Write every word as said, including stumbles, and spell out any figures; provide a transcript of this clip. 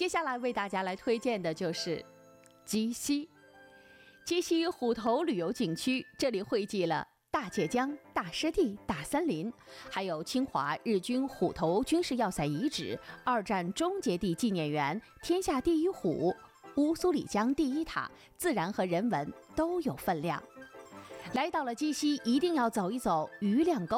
接下来为大家来推荐的就是鸡西。鸡西虎头旅游景区，这里汇集了大界江、大湿地、大森林，还有清华日军虎头军事要塞遗址、二战终结地纪念园、天下第一虎、乌苏里江第一塔，自然和人文都有分量。来到了鸡西，一定要走一走余亮沟。